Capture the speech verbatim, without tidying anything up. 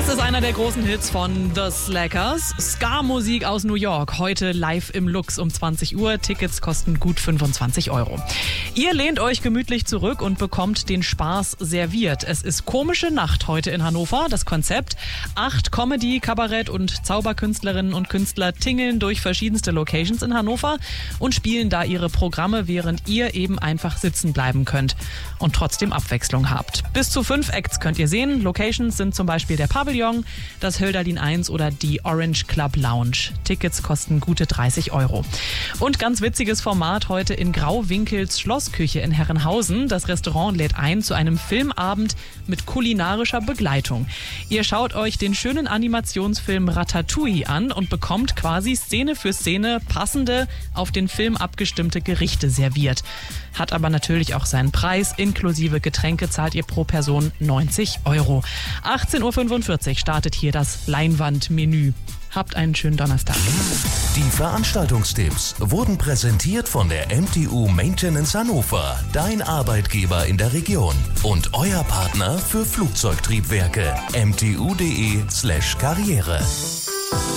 ist einer der großen Hits von The Slackers. Ska-Musik aus New York. Heute live im Lux um zwanzig Uhr. Tickets kosten gut fünfundzwanzig Euro. Ihr lehnt euch gemütlich zurück und bekommt den Spaß serviert. Es ist komische Nacht heute in Hannover. Das Konzept: Acht Comedy-, Kabarett- und Zauberkünstlerinnen und Künstler tingeln durch verschiedenste Locations in Hannover und spielen da ihre Programme, während ihr eben einfach sitzen bleiben könnt und trotzdem Abwechslung habt. Bis zu fünf Acts könnt ihr sehen. Locations sind zum Beispiel der Pavillon, das Hölderlin eins oder die Orange Club Lounge. Tickets kosten gute dreißig Euro. Und ganz witziges Format heute in Grauwinkels Schlossküche in Herrenhausen. Das Restaurant lädt ein zu einem Filmabend mit kulinarischer Begleitung. Ihr schaut euch den schönen Animationsfilm Ratatouille an und bekommt quasi Szene für Szene passende, auf den Film abgestimmte Gerichte serviert. Hat aber natürlich auch seinen Preis. Inklusive Getränke zahlt ihr pro Person neunzig Euro. achtzehn Uhr fünfundvierzig startet hier das Leinwandmenü. Habt einen schönen Donnerstag. Die Veranstaltungstipps wurden präsentiert von der M T U Maintenance Hannover, dein Arbeitgeber in der Region und euer Partner für Flugzeugtriebwerke. m t u punkt d e slash karriere